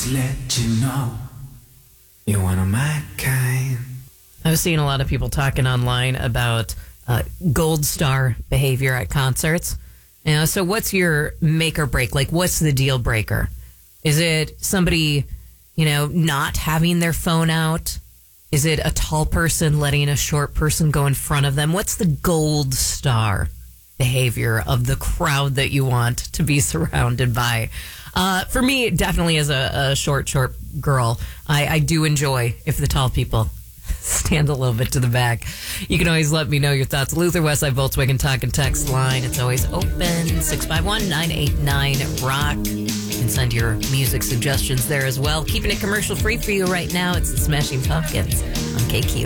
to let you know you're one of my kind. I was seeing a lot of people talking online about gold star behavior at concerts. So what's your make or break? Like, what's the deal breaker? Is it somebody, not having their phone out? Is it a tall person letting a short person go in front of them? What's the gold star behavior of the crowd that you want to be surrounded by? For me, definitely as a short girl, I do enjoy if the tall people stand a little bit to the back. You can always let me know your thoughts. Luther, Westside, Volkswagen Talk and Text line. It's always open. 651-989-ROCK. You can send your music suggestions there as well. Keeping it commercial free for you right now. It's the Smashing Pumpkins on KQ.